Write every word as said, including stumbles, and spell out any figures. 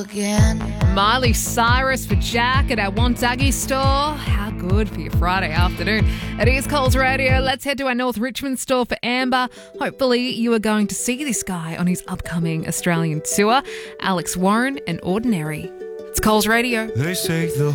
again. Miley Cyrus for Jack at our Wonthaggi store. How good for your Friday afternoon. It is Coles Radio. Let's head to our North Richmond store for Amber. Hopefully you are going to see this guy on his upcoming Australian tour. Alex Warren and Ordinary. It's Coles Radio. They say the